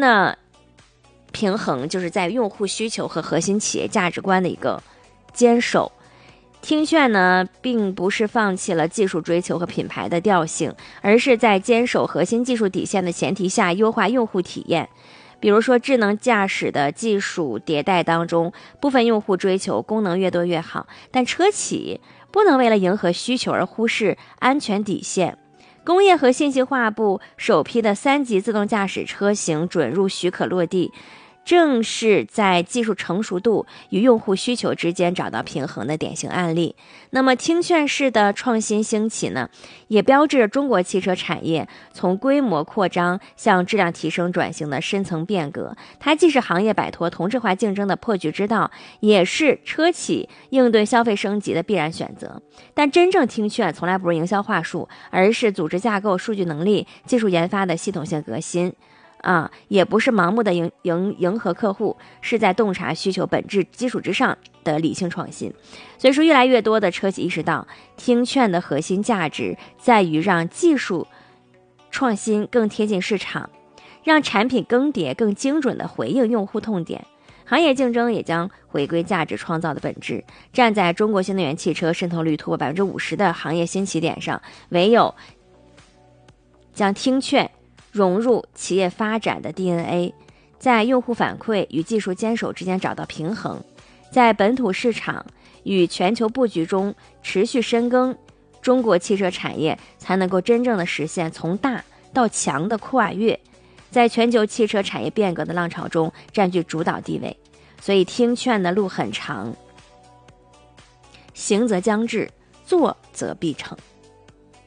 的平衡就是在用户需求和核心企业价值观的一个坚守。听劝呢，并不是放弃了技术追求和品牌的调性，而是在坚守核心技术底线的前提下，优化用户体验。比如说，智能驾驶的技术迭代当中，部分用户追求功能越多越好，但车企不能为了迎合需求而忽视安全底线。工业和信息化部首批的3级自动驾驶车型准入许可落地，正是在技术成熟度与用户需求之间找到平衡的典型案例。那么听劝式的创新兴起呢，也标志着中国汽车产业从规模扩张向质量提升转型的深层变革。它既是行业摆脱同质化竞争的破局之道，也是车企应对消费升级的必然选择。但真正听劝从来不是营销话术，而是组织架构、数据能力、技术研发的系统性革新。也不是盲目的迎合客户，是在洞察需求本质基础之上的理性创新。所以说，越来越多的车企意识到，听劝的核心价值在于让技术创新更贴近市场，让产品更迭更精准地回应用户痛点。行业竞争也将回归价值创造的本质，站在中国新能源汽车渗透率突破50%的行业新起点上，唯有将听劝融入企业发展的 DNA， 在用户反馈与技术坚守之间找到平衡，在本土市场与全球布局中持续深耕，中国汽车产业才能够真正的实现从大到强的跨越，在全球汽车产业变革的浪潮中占据主导地位。所以听劝的路很长，行则将至，做则必成。